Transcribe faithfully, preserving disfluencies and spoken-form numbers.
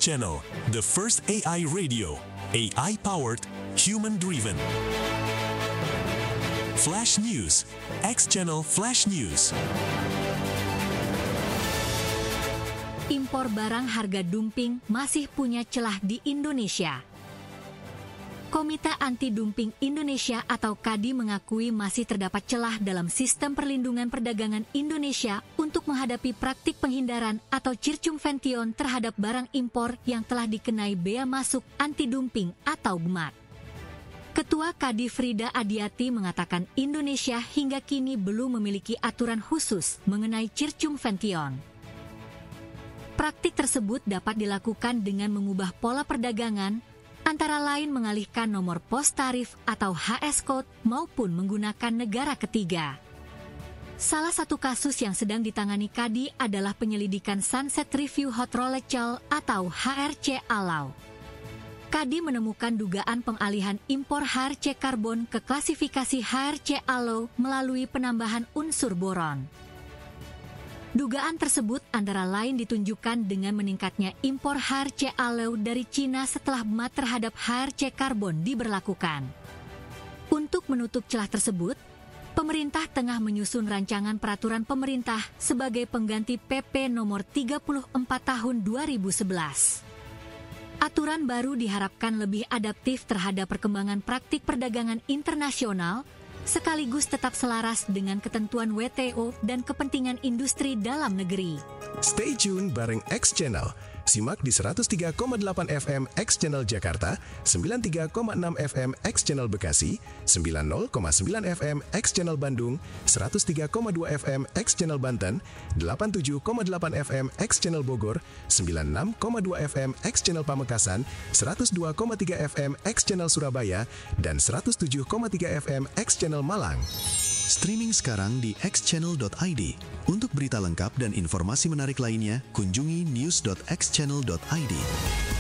Channel, the first A I radio, A I-powered, human-driven. Flash News, X Channel Flash News. Impor barang harga dumping masih punya celah di Indonesia. Komite Anti-Dumping Indonesia atau K A D I mengakui masih terdapat celah dalam sistem perlindungan perdagangan Indonesia untuk menghadapi praktik penghindaran atau circumvention terhadap barang impor yang telah dikenai bea masuk anti-dumping atau B M A T. Ketua K A D I Frida Adiati mengatakan Indonesia hingga kini belum memiliki aturan khusus mengenai circumvention. Praktik tersebut dapat dilakukan dengan mengubah pola perdagangan, antara lain mengalihkan nomor pos tarif atau H S code maupun menggunakan negara ketiga. Salah satu kasus yang sedang ditangani K A D I adalah penyelidikan Sunset Review Hot Rolled atau H R C Alau. K A D I menemukan dugaan pengalihan impor H R C karbon ke klasifikasi H R C Alau melalui penambahan unsur boron. Dugaan tersebut antara lain ditunjukkan dengan meningkatnya impor H R C Alau dari Cina setelah B M A T terhadap H R C karbon diberlakukan. Untuk menutup celah tersebut, pemerintah tengah menyusun rancangan peraturan pemerintah sebagai pengganti P P nomor tiga puluh empat tahun dua ribu sebelas. Aturan baru diharapkan lebih adaptif terhadap perkembangan praktik perdagangan internasional, sekaligus tetap selaras dengan ketentuan W T O dan kepentingan industri dalam negeri. Stay tune bareng X Channel. Simak di seratus tiga koma delapan F M X Channel Jakarta, sembilan puluh tiga koma enam F M X Channel Bekasi, sembilan puluh koma sembilan F M X Channel Bandung, seratus tiga koma dua F M X Channel Banten, delapan puluh tujuh koma delapan F M X Channel Bogor, sembilan puluh enam koma dua F M X Channel Pamekasan, seratus dua koma tiga F M X Channel Surabaya, dan seratus tujuh koma tiga F M X Channel Malang. Streaming sekarang di x channel dot i d. Untuk berita lengkap dan informasi menarik lainnya, kunjungi news dot x channel dot i d.